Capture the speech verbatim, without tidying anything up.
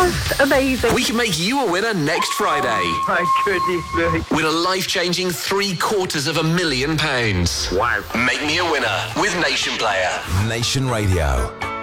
just amazing. We can make you a winner next Friday. My goodness me. Win a life-changing three quarters of a million pounds. Wow. Make me a winner with Nation Player. Nation Radio.